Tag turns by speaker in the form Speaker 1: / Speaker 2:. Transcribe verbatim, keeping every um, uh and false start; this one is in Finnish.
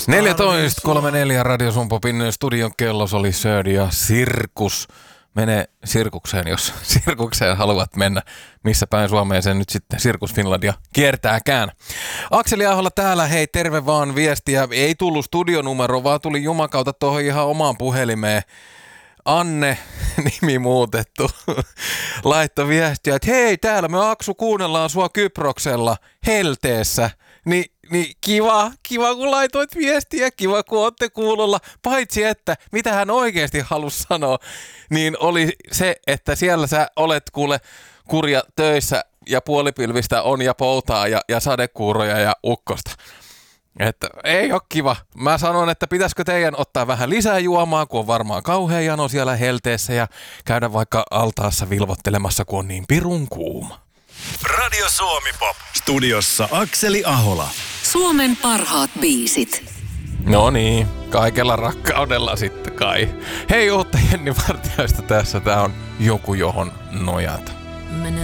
Speaker 1: neljätoista kolmekymmentäneljä Radio Sumpopin studion kellos oli Söödi ja Sirkus. Mene Sirkukseen, jos Sirkukseen haluat mennä. Missä päin Suomeen sen nyt sitten Sirkus Finlandia kiertääkään. Akseli Aholla täällä, hei terve vaan viestiä. Ei tullut studionumero, vaan tuli jumakauta tuohon ihan omaan puhelimeen. Anne, nimi muutettu, laittoi viestiä, että hei täällä me Aksu kuunnellaan sua Kyproksella Helteessä. Ni, niin kiva, kiva kun laitoit viestiä, kiva kun ootte kuulolla. Paitsi että mitä hän oikeasti halusi sanoa, niin oli se, että siellä sä olet kuule kurja töissä ja puolipilvistä on ja poutaa ja, ja sadekuuroja ja ukkosta. Että ei ole kiva. Mä sanon, että pitäisikö teidän ottaa vähän lisää juomaa, kun on varmaan kauhean jano siellä Helteessä ja käydä vaikka altaassa vilvottelemassa, kun on niin pirun kuuma.
Speaker 2: Radio Suomi Pop. Studiossa Akseli Ahola.
Speaker 3: Suomen parhaat biisit.
Speaker 1: No niin, kaikella rakkaudella sitten kai. Hei, uutta Jenni Vartiaista tässä. Tää on Joku johon nojata.